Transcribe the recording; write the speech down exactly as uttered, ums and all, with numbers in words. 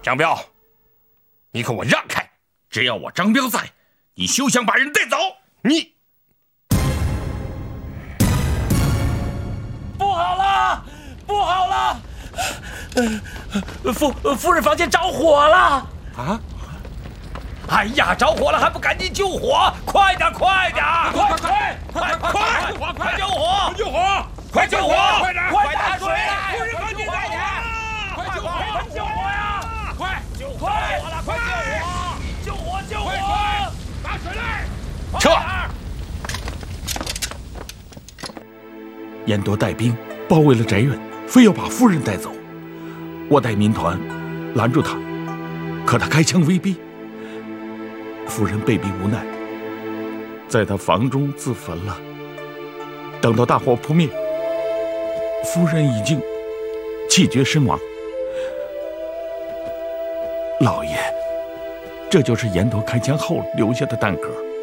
张彪，你给我让开！只要我张彪在，你休想把人带走！你不好了，不好了！呃，夫夫人房间着火了！ 啊！ 哎呀，着火了还不赶紧救火！快点，快点！ 快快快快快快救火！ 救火！ 快救火！ 快点！ 快打水！ 夫人房间快点！快救火！ 快救火呀！ 快救火了！快救火！救火！救火！ 打水来！ 撤！ 燕多带兵包围了翟院，非要把夫人带走。我带民团拦住他，可他开枪威逼。夫人被逼无奈，在他房中自焚了。等到大火扑灭，夫人已经气绝身亡。老爷，这就是燕多开枪后留下的弹壳。